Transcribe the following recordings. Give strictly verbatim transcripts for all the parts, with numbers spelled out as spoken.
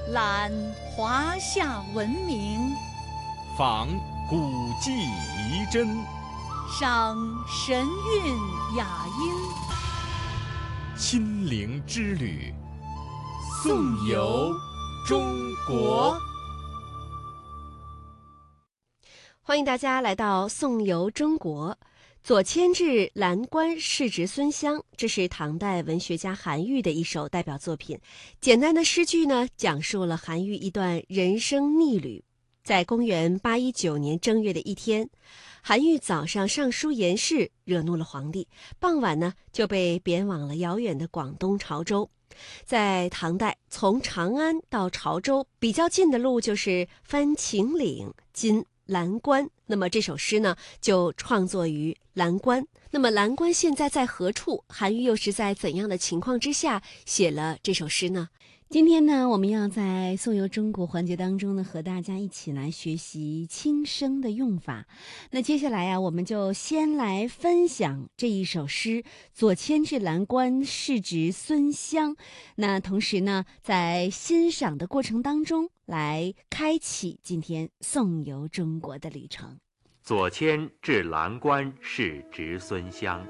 览华夏文明， 访古迹遗珍， 赏神韵雅音。 心灵之旅，颂游中国。 欢迎大家来到颂游中国。左迁至蓝关世侄孙湘，这是唐代文学家韩愈的一首代表作品。简单的诗句呢，讲述了韩愈一段人生逆旅。在公元八一九年正月的一天，韩愈早上上书言事，惹怒了皇帝，傍晚呢就被贬往了遥远的广东潮州。在唐代，从长安到潮州比较近的路就是翻秦岭，今蓝关。那么这首诗呢，就创作于蓝关。那么蓝关现在在何处？韩愈又是在怎样的情况之下写了这首诗呢？ 今天呢，我们要在颂游中国环节当中呢，和大家一起来学习轻声的用法。那接下来呀、啊，我们就先来分享这一首诗《左迁至蓝关世侄孙湘》。那同时呢，在欣赏的过程当中，来开启今天颂游中国的旅程。 左迁至蓝关世侄孙湘。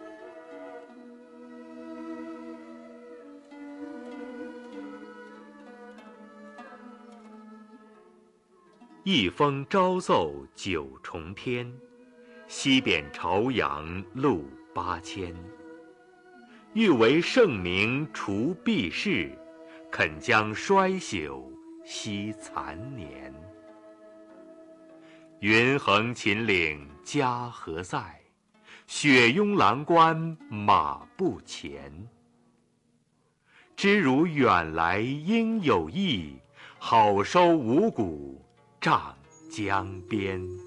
一封朝奏九重天，西贬朝阳路八千。欲为圣明除弊事，肯将衰朽惜残年。云横秦岭家何在？雪拥蓝关马不前。知汝远来应有意，好收五谷丈江边。